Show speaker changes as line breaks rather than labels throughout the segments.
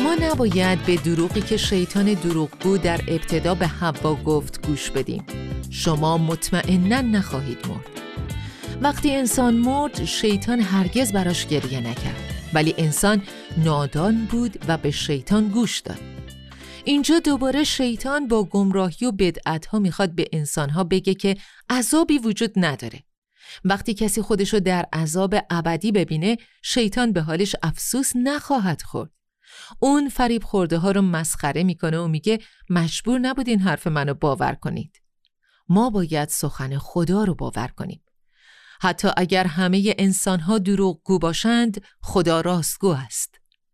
ما نباید به دروغی که شیطان دروغگو در ابتدا به حوا گفت گوش بدیم. شما مطمئناً نخواهید مرد. وقتی انسان مرد، شیطان هرگز براش گریه نکرد، ولی انسان نادان بود و به شیطان گوش داد. اینجا دوباره شیطان با گمراهی و بدعت‌ها میخواد به انسان‌ها بگه که عذابی وجود نداره. وقتی کسی خودشو در عذاب ابدی ببینه، شیطان به حالش افسوس نخواهد خورد. اون فریب خورده ها رو مسخره میکنه و میگه مجبور نبودین حرف منو باور کنید. ما باید سخن خدا رو باور کنیم. حتی اگر همه انسان‌ها دروغگو باشند، خدا راستگو است.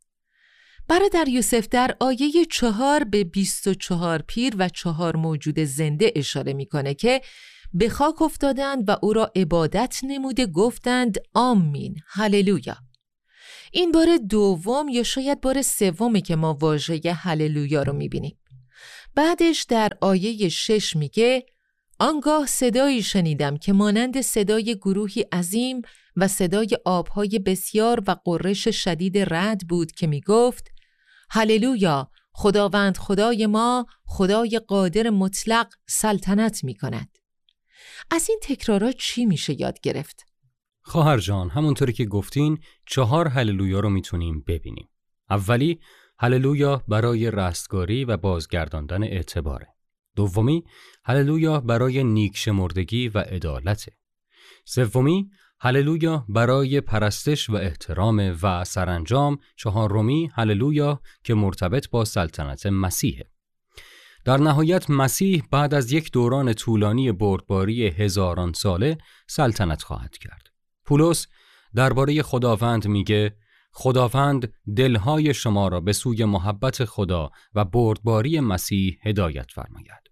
برادر یوسف در آیه 4 به 24 پیر و 4 موجود زنده اشاره میکنه که به خاک افتادند و او را عبادت نموده گفتند آمین، هللویا. این بار دوم یا شاید بار سومه که ما واژه هللویا رو میبینیم. بعدش در آیه 6 میگه آنگاه صدایی شنیدم که مانند صدای گروهی عظیم و صدای آبهای بسیار و غرش شدید رعد بود که میگفت هللویا، خداوند خدای ما، خدای قادر مطلق سلطنت میکند. از این تکرارات چی میشه یاد گرفت؟
خواهر جان، همونطوری که گفتین 4 هللویا رو میتونیم ببینیم. اولی، هللویا برای رستگاری و بازگرداندن اعتباره. دومی، هللویا برای نیکشمردگی و عدالته. سومی، هللویا برای پرستش و احترام و سرانجام 4می، هللویا که مرتبط با سلطنت مسیحه. در نهایت مسیح بعد از یک دوران طولانی بردباری هزاران ساله سلطنت خواهد کرد. پولس درباره خداوند میگه خداوند دلهای شما را به سوی محبت خدا و بردباری مسیح هدایت فرماید.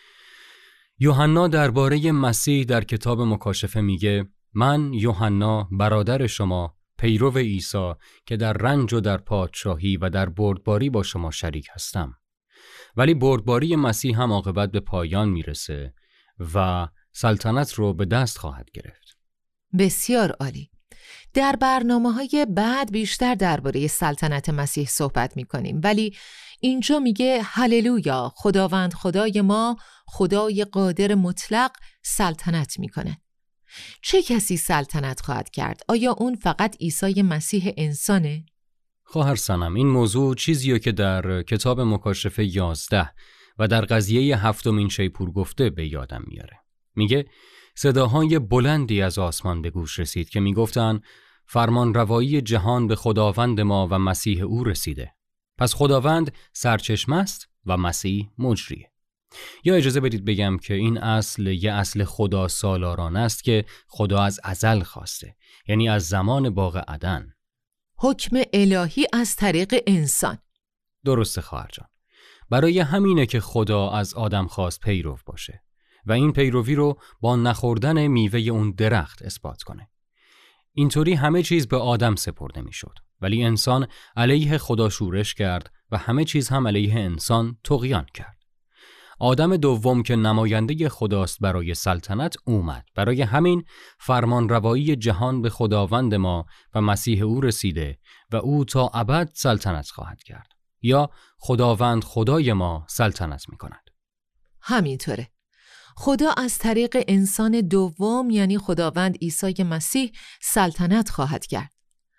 یوحنا درباره مسیح در کتاب مکاشفه میگه من یوحنا برادر شما پیرو عیسی که در رنج و در پادشاهی و در بردباری با شما شریک هستم. ولی بردباری مسیح هم عاقبت به پایان میرسه و سلطنت رو به دست خواهد گرفت.
بسیار عالی. در برنامه‌های بعد بیشتر درباره سلطنت مسیح صحبت می‌کنیم، ولی اینجا میگه هللویا، خداوند خدای ما، خدای قادر مطلق سلطنت می‌کند. چه کسی سلطنت خواهد کرد؟ آیا اون فقط عیسی مسیح انسانه؟
خواهر سنم، این موضوع چیزیه که در کتاب مکاشفه 11 و در قضیه 7 شیپور گفته به یادم میاره. میگه صداهای بلندی از آسمان به گوش رسید که میگفتن فرمان روایی جهان به خداوند ما و مسیح او رسیده. پس خداوند سرچشمه است و مسیح مجریه. یا اجازه بدید بگم که این اصل یه اصل خدا سالارانه است که خدا از ازل خواسته، یعنی از زمان باغ عدن.
حکم الهی از طریق انسان.
درسته خواهر جان. برای همینه که خدا از آدم خواست پیرو باشه و این پیروی رو با نخوردن میوه اون درخت اثبات کنه. اینطوری همه چیز به آدم سپرده میشد، ولی انسان علیه خدا شورش کرد و همه چیز هم علیه انسان طغیان کرد. آدم دوم که نماینده خداست برای سلطنت اومد. برای همین فرمان روایی جهان به خداوند ما و مسیح او رسیده و او تا ابد سلطنت خواهد کرد. یا خداوند خدای ما سلطنت می کند.
همینطوره. خدا از طریق انسان دوم یعنی خداوند عیسی مسیح سلطنت خواهد کرد.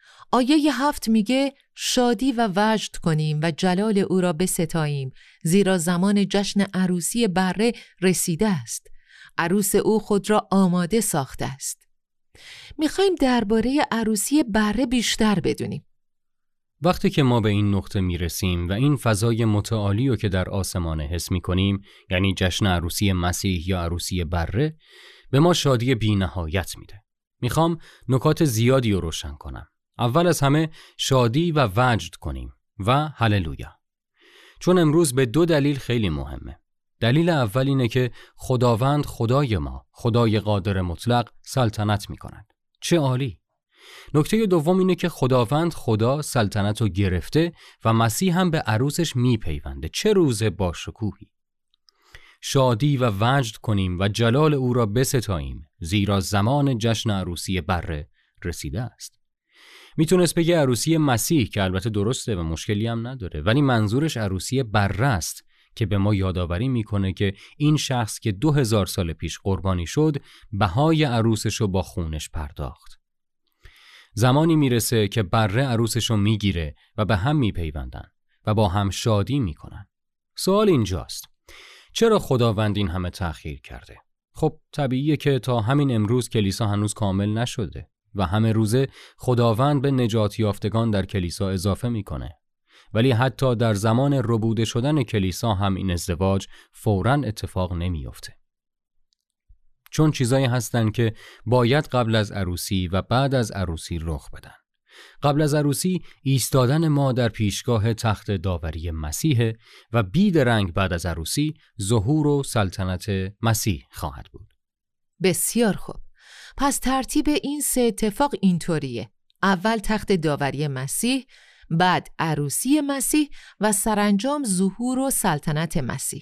آیه 7 میگه شادی و وجد کنیم و جلال او را بستاییم، زیرا زمان جشن عروسی بره رسیده است. عروس او خود را آماده ساخته است. میخوایم درباره عروسی بره بیشتر بدونیم.
وقتی که ما به این نقطه میرسیم و این فضای متعالی رو که در آسمان حس میکنیم، یعنی جشن عروسی مسیح یا عروسی بره، به ما شادی بی نهایت میده. میخوام نکات زیادی رو روشن کنم. اول از همه شادی و وجد کنیم و هللویا. چون امروز به 2 دلیل خیلی مهمه. دلیل اول اینه که خداوند خدای ما، خدای قادر مطلق سلطنت میکند. چه عالی! نکته دوم اینه که خداوند خدا سلطنت رو گرفته و مسیح هم به عروسش میپیونده. چه روز با شکوهی! شادی و وجد کنیم و جلال او را بستاییم، زیرا زمان جشن عروسی بره رسیده است. میتونست بگه عروسی مسیح، که البته درسته و مشکلی هم نداره، ولی منظورش عروسی بره است که به ما یادآوری میکنه که این شخص که 2000 سال پیش قربانی شد بهای عروسشو با خونش پرداخت. زمانی میرسه که بره عروسشو میگیره و به هم میپیوندن و با هم شادی میکنن. سوال اینجاست: چرا خداوند این همه تأخیر کرده؟ خب طبیعیه که تا همین امروز کلیسا هنوز کامل نشده و همه روزه خداوند به نجات یافتگان در کلیسا اضافه میکنه. ولی حتی در زمان ربوده شدن کلیسا هم این ازدواج فوراً اتفاق نمیفته. چون چیزایی هستن که باید قبل از عروسی و بعد از عروسی رخ بدن. قبل از عروسی ایستادن ما در پیشگاه تخت داوری مسیح و بیدرنگ بعد از عروسی ظهور و سلطنت مسیح خواهد بود.
بسیار خوب. پس ترتیب این 3 اتفاق اینطوریه: اول تخت داوری مسیح، بعد عروسی مسیح و سرانجام ظهور و سلطنت مسیح.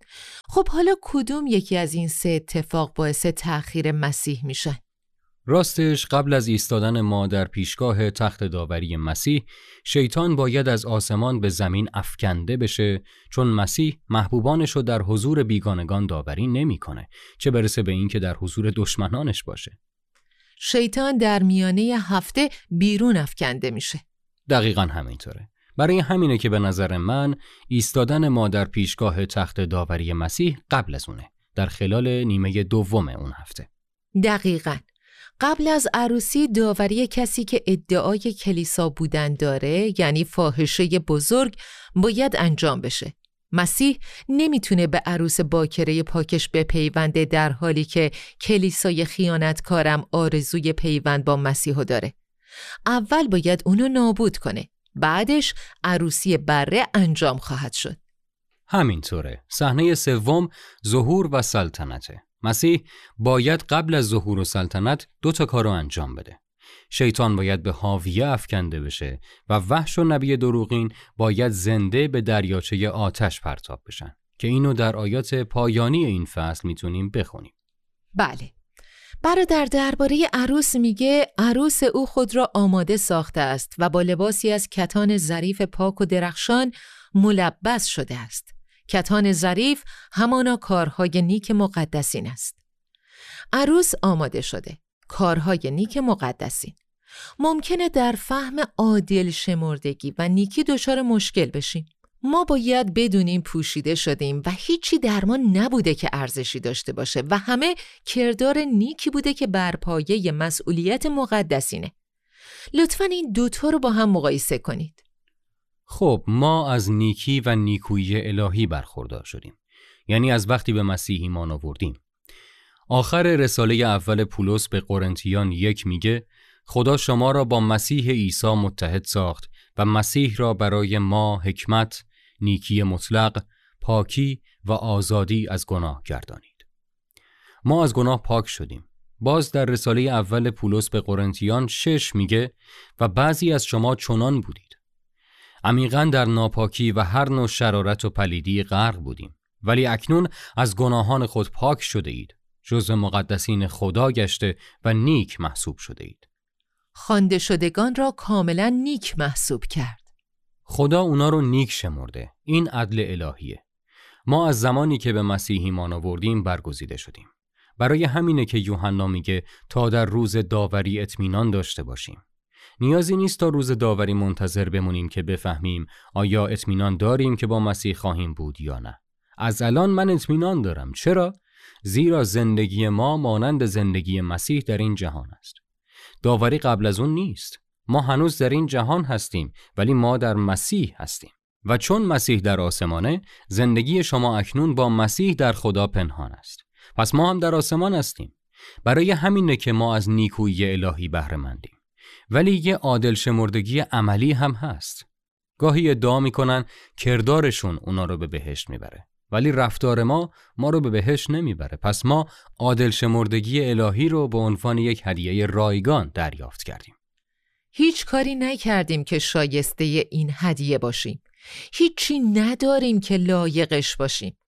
خب حالا کدوم یکی از این 3 اتفاق باعث تأخیر مسیح میشه؟
راستش قبل از ایستادن ما در پیشگاه تخت داوری مسیح، شیطان باید از آسمان به زمین افکنده بشه، چون مسیح محبوبانش رو در حضور بیگانگان داوری نمیکنه، چه برسه به این که در حضور دشمنانش باشه.
شیطان در میانه هفته بیرون افکنده میشه.
دقیقاً همینطوره. برای همینه که به نظر من ایستادن ما در پیشگاه تخت داوری مسیح قبل از اونه، در خلال نیمه دوم اون هفته.
دقیقاً. قبل از عروسی داوری کسی که ادعای کلیسا بودن داره، یعنی فاحشه بزرگ، باید انجام بشه. مسیح نمیتونه به عروس باکره پاکش بپیونده در حالی که کلیسای خیانتکارم آرزوی پیوند با مسیحو داره. اول باید اونو نابود کنه، بعدش عروسی بره انجام خواهد شد.
همینطوره. صحنه سوم ظهور و سلطنته. مسیح باید قبل از ظهور و سلطنت 2 کارو انجام بده. شیطان باید به حاویه افکنده بشه و وحش و نبی دروغین باید زنده به دریاچه آتش پرتاب بشن که اینو در آیات پایانی این فصل میتونیم بخونیم.
بله. برادر درباره عروس میگه عروس او خود را آماده ساخته است و با لباسی از کتان ظریف پاک و درخشان ملبس شده است. کتان ظریف همانا کارهای نیک مقدسین است. عروس آماده شده. کارهای نیک مقدسین. ممکنه در فهم عادل شمردگی و نیکی دچار مشکل بشیم. ما باید بدونیم پوشیده شدیم و هیچی در ما نبوده که ارزشی داشته باشه و همه کردار نیکی بوده که بر پایه مسئولیت مقدسینه. لطفاً این 2 رو با هم مقایسه کنید.
خب ما از نیکی و نیکویی الهی برخوردار شدیم، یعنی از وقتی به مسیح ایمان آوردیم. آخر رساله اول پولس به قرنتیان 1 میگه خدا شما را با مسیح عیسی متحد ساخت و مسیح را برای ما حکمت، نیکی مطلق، پاکی و آزادی از گناه گردانید. ما از گناه پاک شدیم. باز در رساله اول پولس به قرنتیان 6 میگه و بعضی از شما چنان بودید. عمیقاً در ناپاکی و هر نوع شرارت و پلیدی غرق بودیم، ولی اکنون از گناهان خود پاک شده اید، جزو مقدسین خدا گشته و نیک محسوب شده اید.
خوانده شدگان را کاملا نیک محسوب کرد.
خدا اونا رو نیک شمرده. این عدل الهیه. ما از زمانی که به مسیح ایمان آوردیم برگزیده شدیم. برای همینه که یوحنا میگه تا در روز داوری اطمینان داشته باشیم. نیازی نیست تا روز داوری منتظر بمونیم که بفهمیم آیا اطمینان داریم که با مسیح خواهیم بود یا نه. از الان من اطمینان دارم. چرا؟ زیرا زندگی ما مانند زندگی مسیح در این جهان است. داوری قبل از اون نیست. ما هنوز در این جهان هستیم، ولی ما در مسیح هستیم. و چون مسیح در آسمانه، زندگی شما اکنون با مسیح در خدا پنهان است. پس ما هم در آسمان هستیم. برای همینه که ما از نیکویی الهی بهره مندیم. ولی یه عادل شمردگی عملی هم هست. گاهی ادعا میکنن کردارشون اونا رو به بهشت میبره، ولی رفتار ما رو به بهشت نمیبره. پس ما عادل شمردگی الهی رو به عنوان یک هدیه رایگان دریافت کردیم.
هیچ کاری نکردیم که شایسته این هدیه باشیم. هیچی نداریم که لایقش باشیم.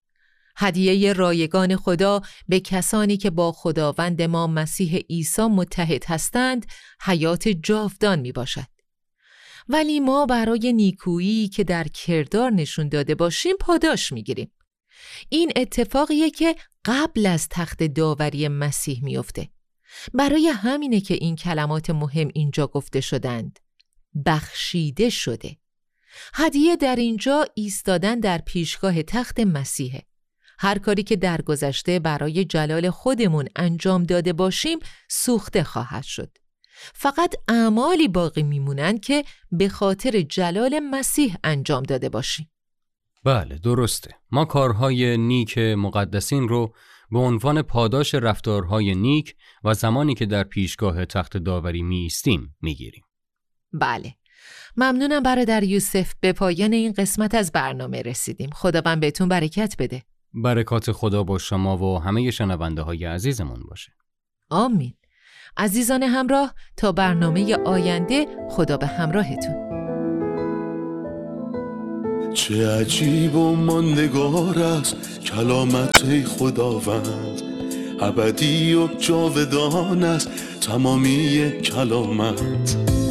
هدیه رایگان خدا به کسانی که با خداوند ما مسیح عیسی متحد هستند حیات جاودان می باشد. ولی ما برای نیکویی که در کردار نشون داده باشیم پاداش می گیریم. این اتفاقیه که قبل از تخت داوری مسیح می افته. برای همینه که این کلمات مهم اینجا گفته شدند. بخشیده شده. هدیه در اینجا ایستادن در پیشگاه تخت مسیحه. هر کاری که در گذشته برای جلال خودمون انجام داده باشیم سوخته خواهد شد. فقط اعمالی باقی میمونن که به خاطر جلال مسیح انجام داده باشیم.
بله درسته. ما کارهای نیک مقدسین رو به عنوان پاداش رفتارهای نیک و زمانی که در پیشگاه تخت داوری می ایستیم میگیریم.
بله. ممنونم برادر یوسف. به پایان این قسمت از برنامه رسیدیم. خداوند بهتون برکت بده.
برکات خدا با شما و همه شنونده های عزیزمون باشه.
آمین. عزیزان همراه، تا برنامه آینده خدا به همراهتون.
چه عجیب و ماندگار است کلامت خداوند، ابدی و جاودان است تمامی کلامت.